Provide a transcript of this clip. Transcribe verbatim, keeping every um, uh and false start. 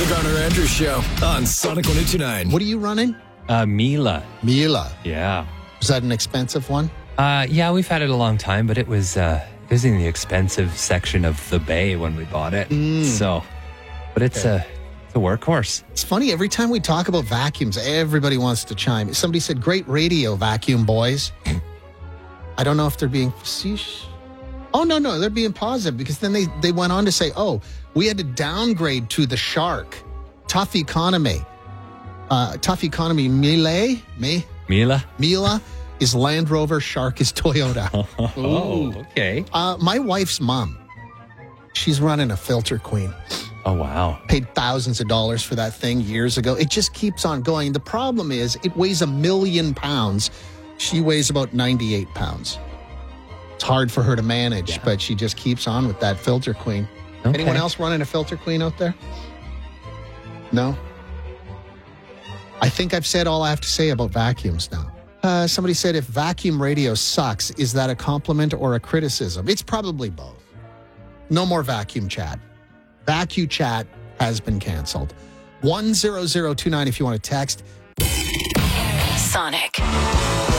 The Garner Andrews Show on Sonic one oh two nine. What are you running? Uh, Mila. Mila. Yeah. Was that an expensive one? Uh, yeah, we've had it a long time, but it was uh, it was in the expensive section of the Bay when we bought it. Mm. So, but it's Okay. a it's a workhorse. It's funny, every time we talk about vacuums, everybody wants to chime. Somebody said, great radio, vacuum boys. I don't know if they're being facetious. Oh, no, no, they're being positive because then they, they went on to say, oh, we had to downgrade to the Shark. Tough economy. Uh, tough economy, Mila, me, Mila. Mila is Land Rover, Shark is Toyota. Oh, okay. Uh, my wife's mom, she's running a Filter Queen. Oh, wow. Paid thousands of dollars for that thing years ago. It just keeps on going. The problem is it weighs a million pounds. She weighs about ninety-eight pounds. It's hard for her to manage, Yeah. but she just keeps on with that Filter Queen. Okay. Anyone else running a Filter Queen out there? No? I think I've said all I have to say about vacuums now. Uh, somebody said, if vacuum radio sucks, is that a compliment or a criticism? It's probably both. No more vacuum chat. Vacuum chat has been canceled. one zero zero two nine if you want to text. Sonic.